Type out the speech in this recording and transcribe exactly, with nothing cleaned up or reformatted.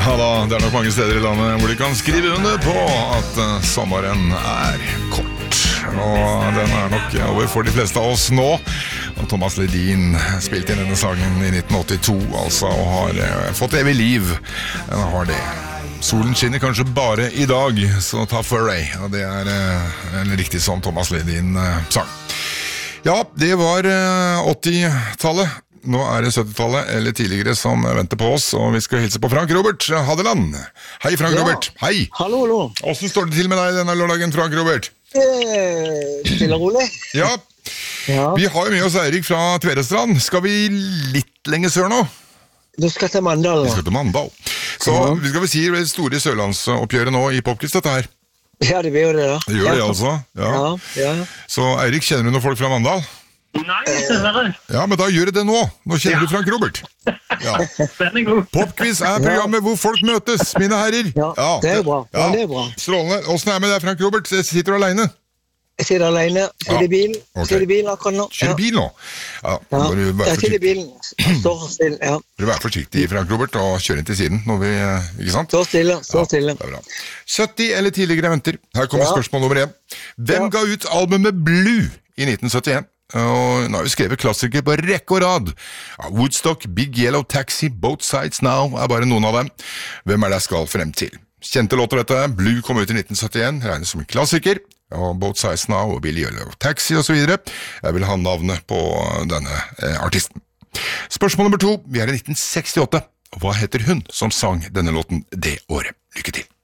Ja da, det er nok mange steder i landet hvor de kan skrive under på at uh, sommeren er kort. Og den er nok over for de fleste av oss nå. Og Thomas Ledin spilte inn denne sangen i nitten åttito, altså, og har uh, fått evig liv. Den har det. Solen skinner kanskje bare i dag, så ta Furray. Og det er uh, riktig som Thomas Ledin uh, sang. Ja, det var uh, åttitallet. Nå er det syttitallet eller tidligere som venter på oss, og vi skal hilse på Frank Robert Hadeland. Hei, Frank Ja. Robert. Hei. Hallo, hallo. Hvordan står det til med deg denne lørdagen, Frank Robert? Eh, stille og rolig. Ja, Ja. vi har jo med oss Eirik fra Tvedestrand. Skal vi litt lenger sør nå? Du skal til Mandal. Vi skal til Mandal. Så Ja. vi skal vel si det store sørlandsoppgjøret nå i Popquiz, dette her. Ja, det blir jo det da. Det gjør det altså. Ja. Ja, ja. Så Eirik, kjenner du noen folk fra Mandal? Nei, dessverre. Ja, men da gjør det det nå. Nå kjenner Ja. du Frank Robert. Ja. Spenning god. Popquiz er programmet hvor folk møtes, mine herrer. Ja, det er bra. Ja, det er bra. Strålende. Hvordan er det med deg, Frank Robert? Sitter du alene? Jeg sitter alene, sitter Ja, i bilen, ok. sitter i bilen akkurat nå. Kjører bil nå? Ja, Ja, må du ja. være Jeg sitter i forsiktig. bilen, står stille, ja. Må du være forsiktig, Frank Robert, og kjøre inn til siden når vi, ikke sant? Står stille, står stille. Det er bra. sytti eller tidligere venter. Her kommer Ja. spørsmål nummer én. Hvem Ja. ga ut albumet Blue i nitten syttien? Og nå har vi skrevet klassikere på rekke og rad. Ja, Woodstock, Big Yellow Taxi, Both Sides Now er bare noen av dem. Hvem er det jeg skal frem til? Kjente låter dette. Blue kom ut i nitten syttien, regnes som en klassiker. Og Both Sides Now og Big Yellow Taxi og så videre. Jeg vil ha navnet på denne eh, artisten. Spørsmål nummer to. Vi er i nitten sekstiåtte. Hva heter hun som sang denne låten det året? Lykke til.